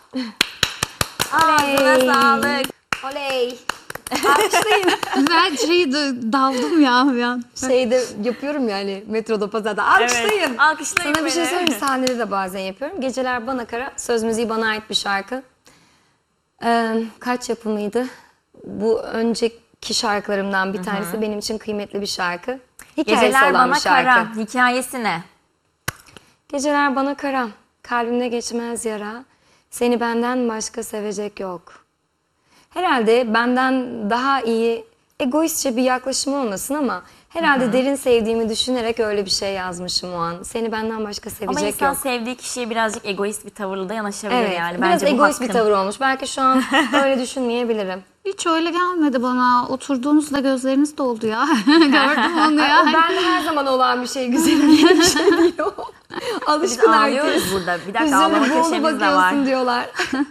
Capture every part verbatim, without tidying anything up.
Ağzına sağlık. Oley. Alkışlayın. Ben şeyi de daldım ya bir an. Şeyde yapıyorum yani metroda pazarda. Alkışlayın. Evet, alkışlayın Sana bir şey beni. söyleyeyim mi? Sahnede de bazen yapıyorum. Geceler Bana Kara. Söz müziği bana ait bir şarkı. Ee, kaç yapımıydı? Bu önceki şarkılarımdan bir tanesi. Hı-hı. Benim için kıymetli bir şarkı. Hikayesi Geceler olan Bana bir şarkı. Kara. Hikayesi ne? Geceler bana kara. Kalbimde geçmez yara. Seni benden başka sevecek yok. Herhalde benden daha iyi, egoistçe bir yaklaşım olmasın ama herhalde Hı-hı. derin sevdiğimi düşünerek öyle bir şey yazmışım o an. Seni benden başka sevecek yok. Ama insan yok. sevdiği kişiye birazcık egoist bir tavırla da yanaşabilir evet, yani. Biraz Bence egoist bu bir tavır olmuş. Belki şu an öyle düşünmeyebilirim. Hiç öyle gelmedi bana. Oturduğunuzda gözleriniz doldu ya. Gördüm onu ya. O bende her zaman olan bir şey, güzelim bir şey diyor. Alışkın Biz ağlıyoruz herkes. burada. Bir dakika, ağlama köşemiz de var. diyorlar.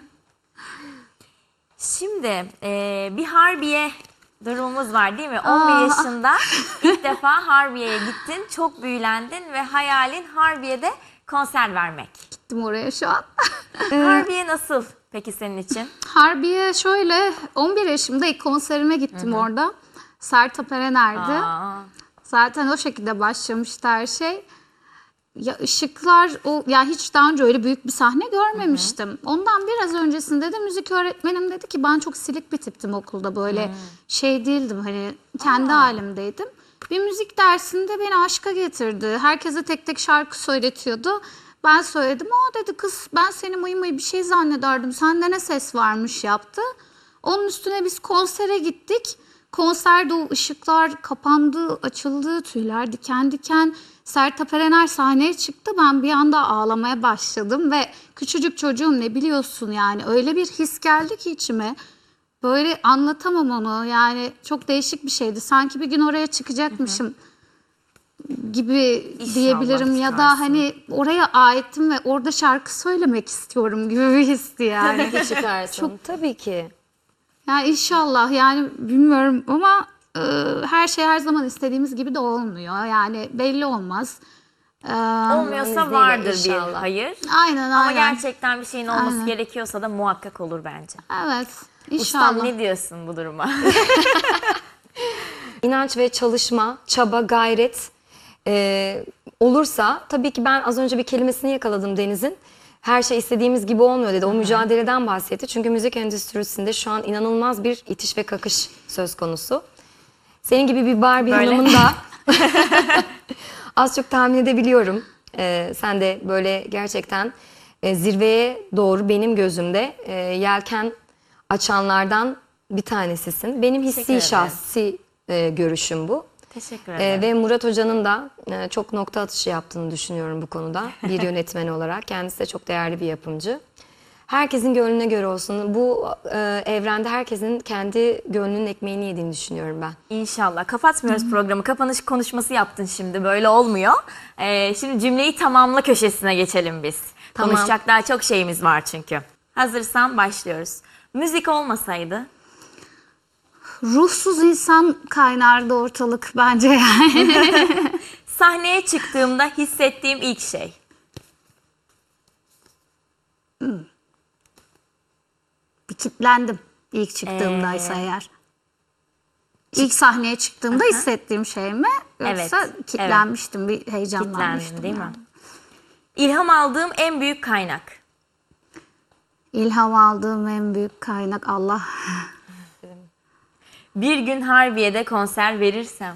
Şimdi e, bir Harbiye durumumuz var değil mi? on bir yaşında ilk defa Harbiye'ye gittin, çok büyülendin ve hayalin Harbiye'de konser vermek. Gittim oraya şu an. Harbiye nasıl peki senin için? Harbiye şöyle, on bir yaşımda ilk konserime gittim Hı-hı. orada. Sertab Erener'di. Aa. Zaten o şekilde başlamıştı her şey. Ya ışıklar, o ya hiç daha önce öyle büyük bir sahne görmemiştim. Hı-hı. Ondan biraz öncesinde de müzik öğretmenim dedi ki ben çok silik bir tiptim okulda, böyle Hı-hı. şey değildim, hani kendi Aa. halimdeydim. Bir müzik dersinde beni aşka getirdi. Herkese tek tek şarkı söyletiyordu. Ben söyledim. O dedi kız, ben seni mıy mıy bir şey zannederdim. Sende ne ses varmış yaptı. Onun üstüne biz konsere gittik. Konserde o ışıklar kapandı, açıldı, tüyler diken diken. Sertab Erener sahneye çıktı. Ben bir anda ağlamaya başladım ve küçücük çocuğum, ne biliyorsun yani, öyle bir his geldi ki içime. Böyle anlatamam onu, yani çok değişik bir şeydi. Sanki bir gün oraya çıkacakmışım hı hı. gibi İnşallah diyebilirim çıkarsın. Ya da hani oraya aittim ve orada şarkı söylemek istiyorum gibi bir histi yani. Tabii ki çıkarsın. Çok, tabii ki. Yani inşallah, yani bilmiyorum ama e, her şey her zaman istediğimiz gibi de olmuyor. Yani belli olmaz. Ee, Olmuyorsa vardır inşallah. Bir hayır. Aynen Ama aynen. gerçekten bir şeyin olması aynen. gerekiyorsa da muhakkak olur bence. Evet. İnşallah. Ustam, ne diyorsun bu duruma? İnanç ve çalışma, çaba, gayret e, olursa, tabii ki ben az önce bir kelimesini yakaladım Deniz'in. Her şey istediğimiz gibi olmuyor dedi. O Hı-hı. mücadeleden bahsetti. Çünkü müzik endüstrisinde şu an inanılmaz bir itiş ve kakış söz konusu. Senin gibi bir Barbie Böyle. hanımın da az çok tahmin edebiliyorum. Ee, sen de böyle gerçekten e, zirveye doğru benim gözümde e, yelken açanlardan bir tanesisin. Benim hissi şahsi e, görüşüm bu. Teşekkür ederim. Ee, ve Murat Hoca'nın da e, çok nokta atışı yaptığını düşünüyorum bu konuda. Bir yönetmen olarak. Kendisi de çok değerli bir yapımcı. Herkesin gönlüne göre olsun. Bu e, evrende herkesin kendi gönlünün ekmeğini yediğini düşünüyorum ben. İnşallah. Kapatmıyoruz Hı-hı. programı. Kapanış konuşması yaptın şimdi. Böyle olmuyor. Ee, şimdi cümleyi tamamla köşesine geçelim biz. Tamam. Konuşacak daha çok şeyimiz var çünkü. Hazırsan başlıyoruz. Müzik olmasaydı? Ruhsuz insan kaynardı ortalık bence yani. Sahneye çıktığımda hissettiğim ilk şey. Hmm. Bir kilitlendim ilk çıktığımdaysa ee... eğer. İlk sahneye çıktığımda Aha. hissettiğim şey mi? Yoksa evet. kilitlenmiştim, evet. bir heyecanlanmıştım. Değil yani. mi? İlham aldığım en büyük kaynak. İlham aldığım en büyük kaynak Allah. Bir gün Harbiye'de konser verirsem.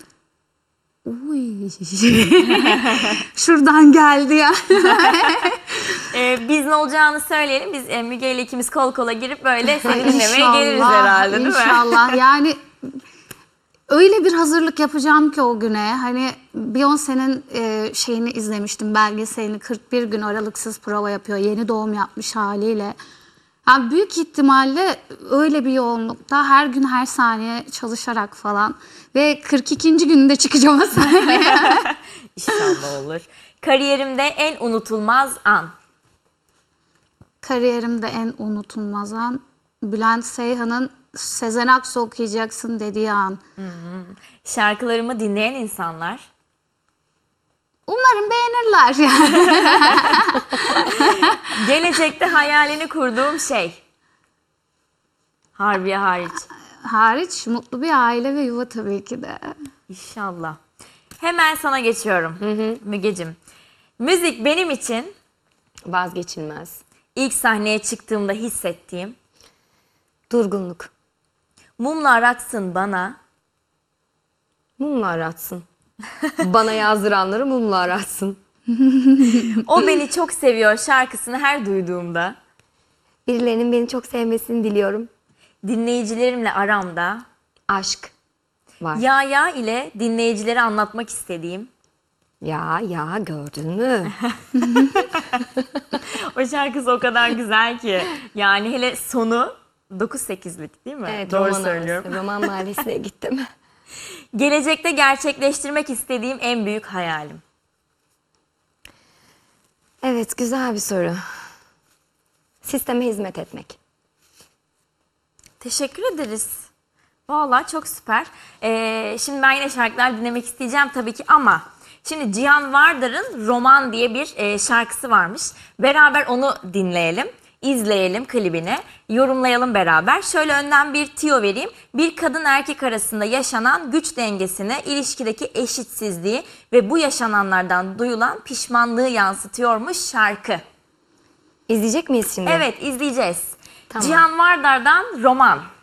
Uy. Şuradan geldi ya. ee, biz ne olacağını söyleyelim. Biz e, Müge ile ikimiz kol kola girip böyle seni dinlemeye geliriz herhalde, değil mi? İnşallah. Yani öyle bir hazırlık yapacağım ki o güne. Hani Beyoncé'nin e, şeyini izlemiştim, belgeselini. kırk bir gün aralıksız prova yapıyor. Yeni doğum yapmış haliyle. Yani büyük ihtimalle öyle bir yoğunlukta her gün her saniye çalışarak falan ve kırk ikinci gününde çıkacağım o sahneye. İnşallah olur. Kariyerimde en unutulmaz an. Kariyerimde en unutulmaz an Bülent Seyhan'ın Sezen Aksu okuyacaksın dediği an. Hı hı. Şarkılarımı dinleyen insanlar. Umarım beğenirler yani. Gelecekte hayalini kurduğum şey. Harbiye hariç. Hariç mutlu bir aile ve yuva tabii ki de. İnşallah. Hemen sana geçiyorum Mügecim. Müzik benim için Vazgeçilmez. ilk sahneye çıktığımda hissettiğim, Durgunluk. mumla aratsın bana, Mumla aratsın. Bana yazdıranları mumla aratsın. o beni çok seviyor şarkısını her duyduğumda, Birilerinin beni çok sevmesini diliyorum. dinleyicilerimle aramda, Aşk var. ya ya ile dinleyicilere anlatmak istediğim, Ya ya gördün mü? o şarkısı o kadar güzel ki. Yani hele sonu dokuz sekizlik değil mi? Evet, Doğru roman söylüyorum. arası. Roman mahallesine gittim. Gelecekte gerçekleştirmek istediğim en büyük hayalim. Evet, güzel bir soru. Sisteme hizmet etmek. Teşekkür ederiz. Vallahi çok süper. Ee, şimdi ben yine şarkılar dinlemek isteyeceğim tabii ki ama şimdi Cihan Vardar'ın Roman diye bir e, şarkısı varmış. Beraber onu dinleyelim, izleyelim klibini, yorumlayalım beraber. Şöyle önden bir tiyo vereyim. Bir kadın erkek arasında yaşanan güç dengesini, ilişkideki eşitsizliği ve bu yaşananlardan duyulan pişmanlığı yansıtıyormuş şarkı. İzleyecek miyiz şimdi? Evet, izleyeceğiz. Tamam. Cihan Vardar'dan Roman.